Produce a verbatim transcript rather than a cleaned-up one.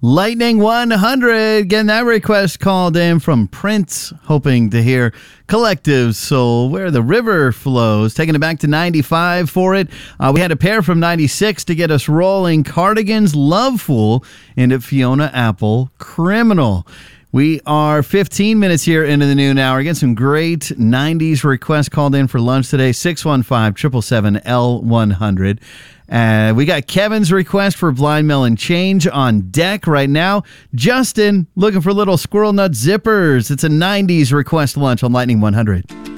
Lightning one hundred. Getting that request called in from Prince, hoping to hear Collective Soul, Where the River Flows. Taking it back to ninety-five for it. Uh, we had a pair from ninety-six to get us rolling. Cardigan's Love Fool into Fiona Apple, Criminal. We are fifteen minutes here into the noon hour. Get some great nineties requests called in for lunch today. six one five, seven seven seven, L one hundred. Uh, we got Kevin's request for Blind Melon Change on deck right now. Justin looking for little Squirrel Nut Zippers. It's a nineties request lunch on Lightning one hundred.